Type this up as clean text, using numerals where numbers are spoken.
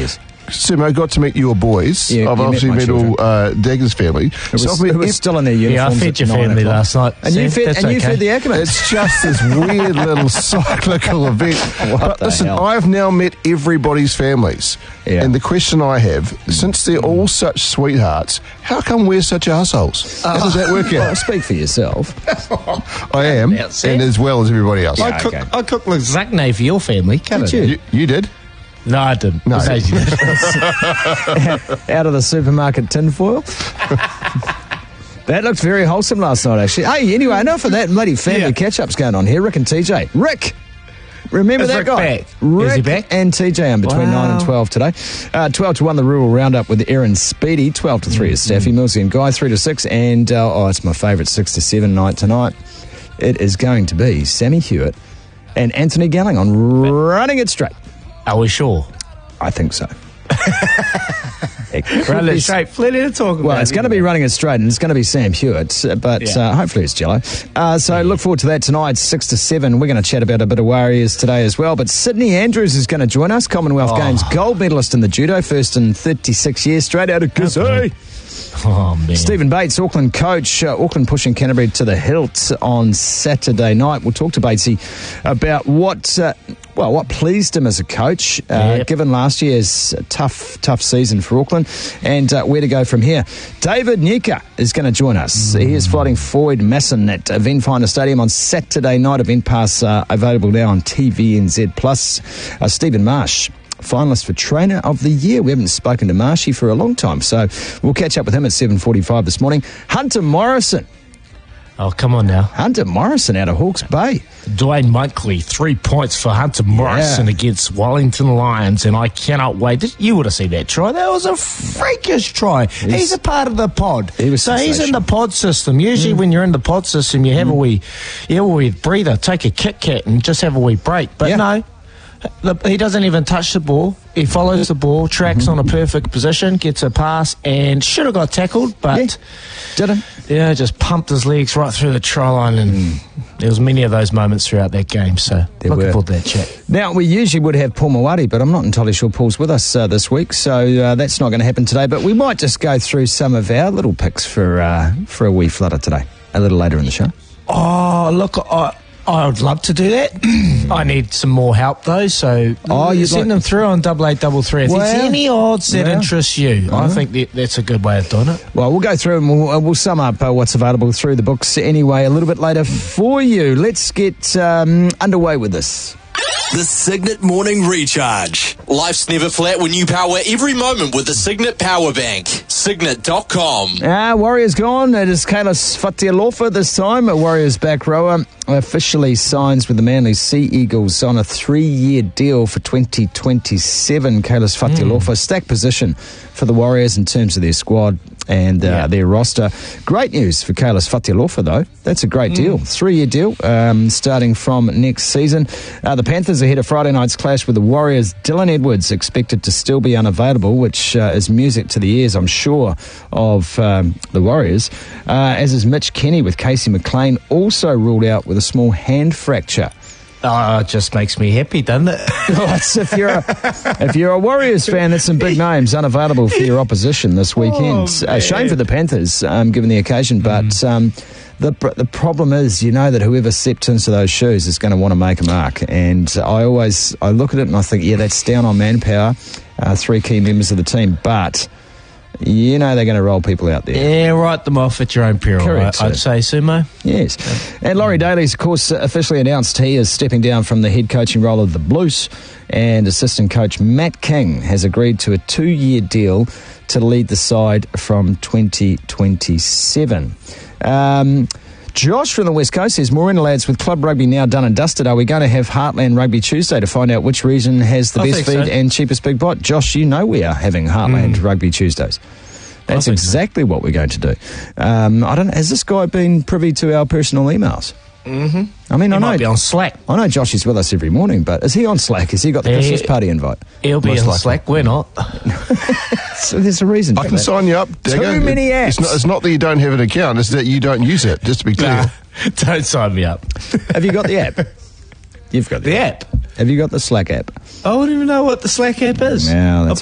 years. Simo, got to meet your boys. Yeah, I've you obviously met my met all Dagger's family. It was still in their uniforms. Yeah, I fed your at 9 family o'clock. last night. And you fed the Ackermans. It's just this weird little cyclical event. But the listen, hell? I've now met everybody's families. Yeah. And the question I have, since they're all such sweethearts, how come we're such assholes? How does that work Well, out? speak for yourself. I am, That's it. and as well as everybody else. Yeah. I cooked lasagna for your family. Did you? You did? No, I didn't. No. Daisy did. Out of the supermarket tinfoil. That looked very wholesome last night, actually. Hey, anyway, enough of that bloody family catch-ups going on here. Rick and TJ. Rick! Remember Is that Rick guy? back? Rick Is he back? and TJ on between 9 and 12 today. 12 to 1, the rural roundup with Aaron Speedy. 12 to 3 is Staffy, Millsy and Guy. 3 to 6. And, it's my favourite 6 to 7 night tonight. It is going to be Sammy Hewitt and Anthony Galling on Running It Straight. Are we sure? I think so. It could Run be it straight. Plenty to talk about. Well, it's going to be Running It Straight, and it's going to be Sam Hewitt, but hopefully it's Jello. So look forward to that tonight, 6 to 7. We're going to chat about a bit of Warriors today as well. But Sydney Andrews is going to join us, Commonwealth Games gold medalist in the judo, first in 36 years, straight out of Kazoo. Oh, man. Stephen Bates, Auckland coach, Auckland pushing Canterbury to the hilt on Saturday night. We'll talk to Batesy about what pleased him as a coach, given last year's tough season for Auckland, and where to go from here. David Nyika is going to join us. He is fighting Floyd Masson at Eventfinder Stadium on Saturday night. Event pass available now on TVNZ+. Stephen Marsh, finalist for Trainer of the Year. We haven't spoken to Marshy for a long time, so we'll catch up with him at 7:45 this morning. Hunter Morrison. Oh, come on now. Hunter Morrison out of Hawke's Bay. Dwayne Monkley, 3 points for Hunter Morrison against Wellington Lions, and I cannot wait. You would have seen that try. That was a freakish try. He's a part of the pod. He's in the pod system. Usually when you're in the pod system, you have a wee breather, take a Kit Kat and just have a wee break. But no. He doesn't even touch the ball. He follows the ball, tracks on a perfect position, gets a pass, and should have got tackled, but didn't. Yeah, just pumped his legs right through the try line, and there was many of those moments throughout that game. So looking forward to that chat. Now, we usually would have Paul Mawari, but I'm not entirely sure Paul's with us this week, so that's not going to happen today. But we might just go through some of our little picks for a wee flutter today, a little later in the show. Oh, look, I would love to do that. I need some more help, though, so you send them through on 8833. If there's any odds that interest you, I think that's a good way of doing it. Well, we'll go through and we'll sum up what's available through the books anyway a little bit later for you. Let's get underway with this. The Signet Morning Recharge. Life's never flat when you power every moment with the Signet Power Bank. Signet.com. Warriors gone. It is Kalis Fatialofa this time. A Warriors back rower officially signs with the Manly Sea Eagles on a 3-year deal for 2027. Kalis Fatialofa, stacked position for the Warriors in terms of their squad and their roster. Great news for Kalis Fatialofa, though. That's a great deal. 3-year deal starting from next season. The Panthers ahead of Friday night's clash with the Warriors. Dylan Edwards expected to still be unavailable, which is music to the ears, I'm sure, of the Warriors. As is Mitch Kenny with Casey McLean, also ruled out with a small hand fracture. Oh, it just makes me happy, doesn't it? If you're a Warriors fan, that's some big names unavailable for your opposition this weekend. Shame for the Panthers, given the occasion, but the problem is, you know, that whoever steps into those shoes is going to want to make a mark. And I look at it and I think, that's down on manpower, 3 key members of the team, but you know they're going to roll people out there. Yeah, write them off at your own peril. Correct, I'd say, Sumo. Yes. And Laurie Daly's, of course, officially announced he is stepping down from the head coaching role of the Blues, and assistant coach Matt King has agreed to a 2-year deal to lead the side from 2027. Josh from the West Coast says, Morena lads, with club rugby now done and dusted, are we going to have Heartland Rugby Tuesday to find out which region has the best feed and cheapest big pot? Josh, you know we are having Heartland Rugby Tuesdays. That's exactly what we're going to do. I don't know, has this guy been privy to our personal emails? Mm-hmm. I mean, he might be on Slack. I know Josh is with us every morning, but is he on Slack? Has he got the Christmas party invite? He'll be on Slack. We're not. So there's a reason. I can sign you up. Too many apps. It's not that you don't have an account; it's that you don't use it. Just to be clear. Nah, don't sign me up. Have you got the app? You've got the app. Have you got the Slack app? I wouldn't even know what the Slack app is. Yeah, that's